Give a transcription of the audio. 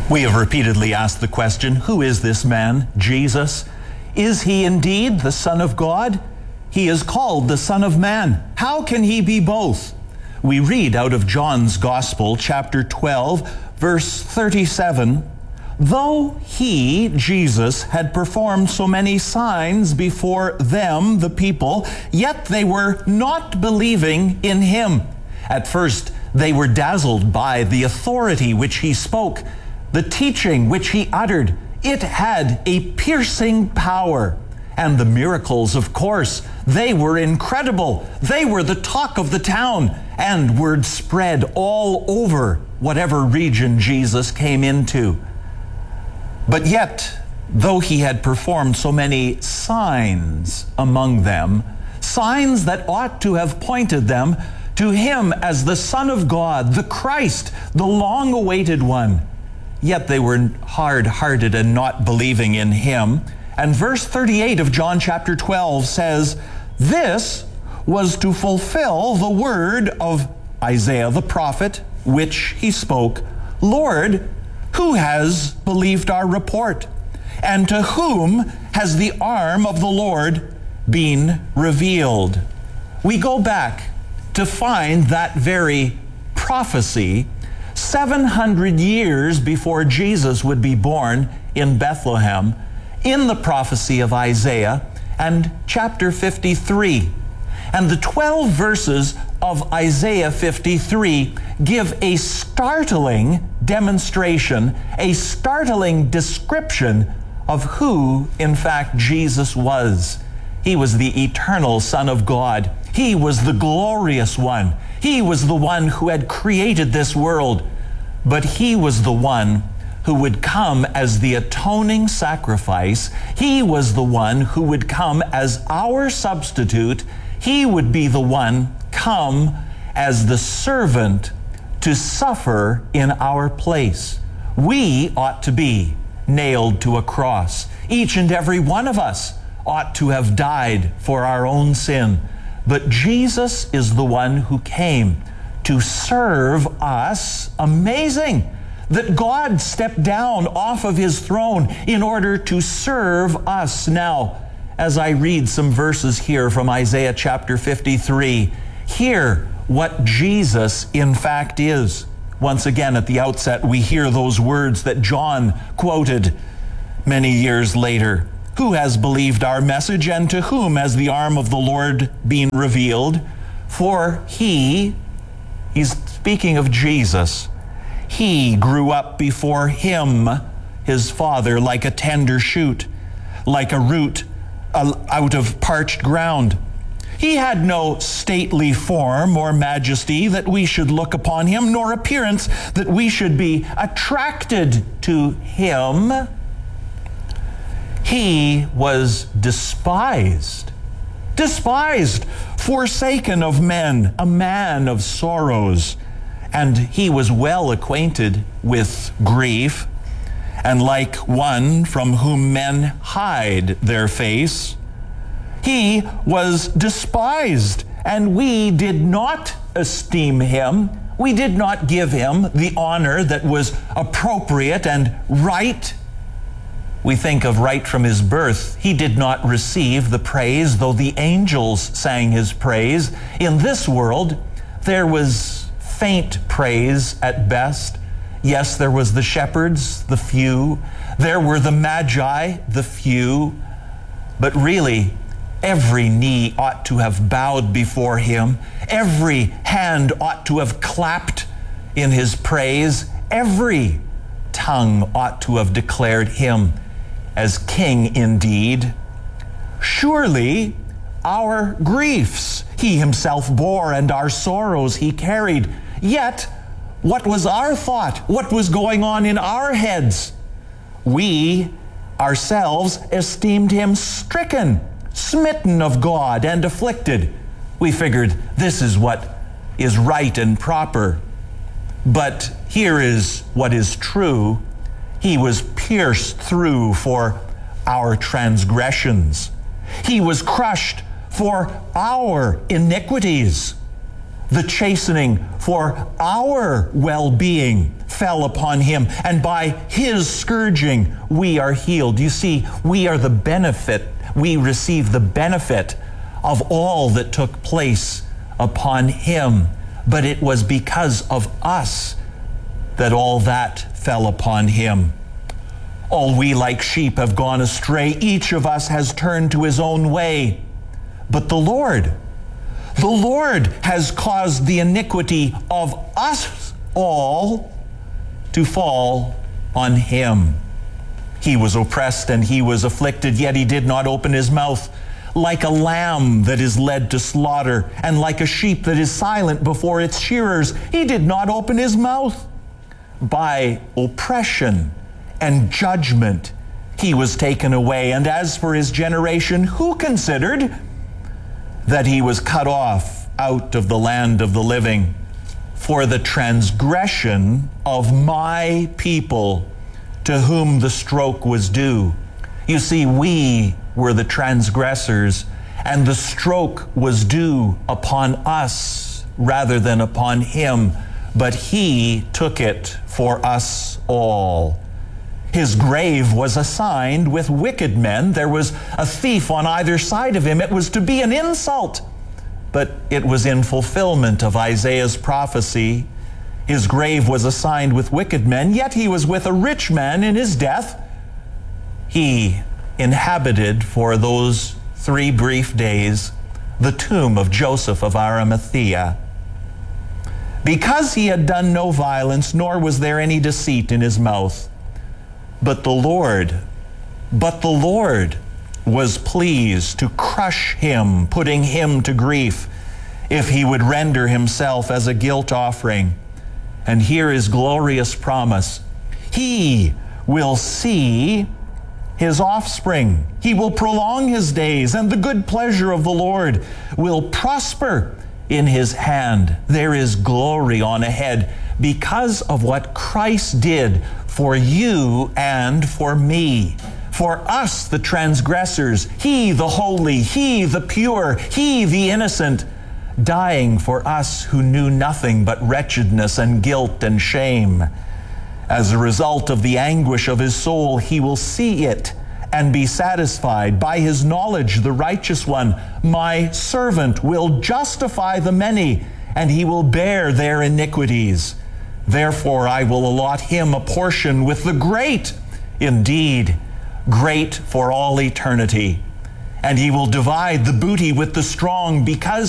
We have repeatedly asked the question, who is this man, Jesus? Is he indeed the Son of God? He is called the Son of Man. How can he be both? We read out of John's Gospel, chapter 12, verse 37, "Though he, Jesus, had performed so many signs before them, the people, yet they were not believing in him. At first, they were dazzled by the authority which he spoke, the teaching which he uttered. It had a piercing power. And the miracles, of course, they were incredible. They were the talk of the town, and word spread all over whatever region Jesus came into. But yet, though he had performed so many signs among them, signs that ought to have pointed them to him as the Son of God, the Christ, the long-awaited one, yet they were hard-hearted and not believing in him. And verse 38 of John chapter 12 says, "This was to fulfill the word of Isaiah the prophet, which he spoke, 'Lord, who has believed our report? And to whom has the arm of the Lord been revealed?'" We go back to find that very prophecy 700 years before Jesus would be born in Bethlehem, in the prophecy of Isaiah and chapter 53. And the 12 verses of Isaiah 53 give a startling demonstration, a startling description of who, in fact, Jesus was. He was the eternal Son of God. He was the glorious one. He was the one who had created this world. But he was the one who would come as the atoning sacrifice. He was the one who would come as our substitute. He would be the one come as the servant to suffer in our place. We ought to be nailed to a cross. Each and every one of us ought to have died for our own sin. But Jesus is the one who came to serve us. Amazing that God stepped down off of his throne in order to serve us. Now, as I read some verses here from Isaiah chapter 53, hear what Jesus in fact is. Once again, at the outset, we hear those words that John quoted many years later. "Who has believed our message, and to whom has the arm of the Lord been revealed? For he's speaking of Jesus, he grew up before him, his father, like a tender shoot, like a root out of parched ground. He had no stately form or majesty that we should look upon him, nor appearance that we should be attracted to him. He was despised, forsaken of men, a man of sorrows, and he was well acquainted with grief, and like one from whom men hide their face. He was despised, and we did not esteem him. We did not give him the honor that was appropriate and right. We think of right from his birth. He did not receive the praise, though the angels sang his praise. In this world, there was faint praise at best. Yes, there was the shepherds, the few. There were the magi, the few. But really, every knee ought to have bowed before him. Every hand ought to have clapped in his praise. Every tongue ought to have declared him as king indeed. Surely our griefs he himself bore, and our sorrows he carried. Yet, what was our thought? What was going on in our heads? We ourselves esteemed him stricken, smitten of God, and afflicted. We figured this is what is right and proper. But here is what is true. He was pierced through for our transgressions. He was crushed for our iniquities. The chastening for our well-being fell upon him, and by his scourging we are healed. You see, we receive the benefit of all that took place upon him. But it was because of us that all that fell upon him. All we like sheep have gone astray. Each of us has turned to his own way. But the Lord has caused the iniquity of us all to fall on him. He was oppressed and he was afflicted, yet he did not open his mouth. Like a lamb that is led to slaughter, and like a sheep that is silent before its shearers, he did not open his mouth. By oppression and judgment he was taken away. And as for his generation, who considered that he was cut off out of the land of the living? For the transgression of my people, to whom the stroke was due. You see, we were the transgressors, and the stroke was due upon us rather than upon him, but he took it for us all. His grave was assigned with wicked men. There was a thief on either side of him. It was to be an insult, but it was in fulfillment of Isaiah's prophecy. His grave was assigned with wicked men, yet he was with a rich man in his death. He inhabited for those 3 brief days the tomb of Joseph of Arimathea. Because he had done no violence, nor was there any deceit in his mouth. But the Lord was pleased to crush him, putting him to grief, if he would render himself as a guilt offering. And here is glorious promise. He will see his offspring. He will prolong his days, and the good pleasure of the Lord will prosper in his hand. There is glory on ahead because of what Christ did for you and for me. For us, the transgressors, he the holy, he the pure, he the innocent, dying for us who knew nothing but wretchedness and guilt and shame. As a result of the anguish of his soul, he will see it and be satisfied. By his knowledge, the righteous one, my servant, will justify the many, and he will bear their iniquities. Therefore, I will allot him a portion with the great, indeed, great for all eternity. And he will divide the booty with the strong, because